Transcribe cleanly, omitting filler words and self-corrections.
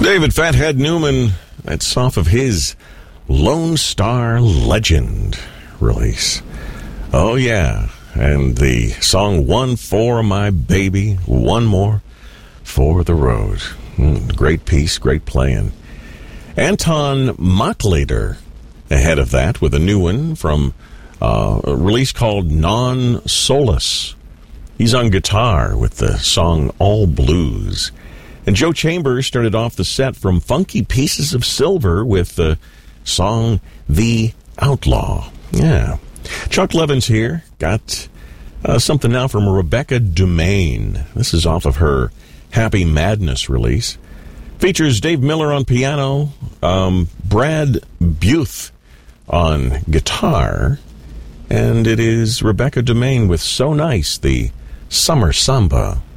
David Fathead Newman, that's off of his Lone Star Legend release. Oh, yeah. And the song One for My Baby, One More for the Road. Great piece, great playing. Anton Mochlader ahead of that with a new one from a release called Non Solace. He's on guitar with the song All Blues. And Joe Chambers started off the set from Funky Pieces of Silver with the song The Outlaw. Yeah. Chuck Levin's here. Got something now from Rebecca Dumaine. This is off of her Happy Madness release. Features Dave Miller on piano, Brad Buth on guitar, and it is Rebecca Dumaine with So Nice, the Summer Samba.